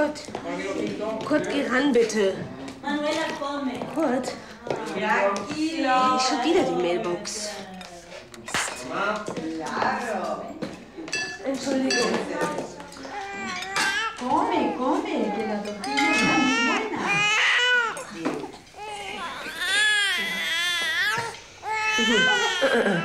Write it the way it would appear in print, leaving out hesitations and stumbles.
Kurt. Kurt, geh ran, bitte. Manuela, come. Kurt. Tranquilo. Schon wieder die Mailbox. Claro. Entschuldigung. Come, que la tortilla está muy buena.